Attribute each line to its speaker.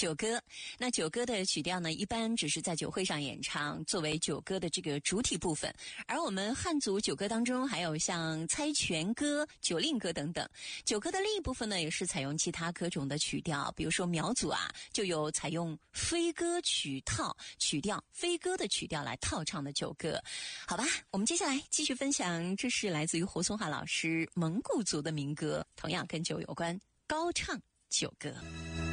Speaker 1: 酒歌。那酒歌的曲调呢，一般只是在酒会上演唱，作为酒歌的这个主体部分。而我们汉族酒歌当中还有像猜拳歌、酒令歌等等。酒歌的另一部分呢，也是采用其他各种的曲调，比如说苗族啊，就有采用飞歌曲调飞歌的曲调来套唱的酒歌。好吧，我们接下来继续分享，这是来自于胡松华老师蒙古族的民歌，同样跟酒有关，高唱酒歌。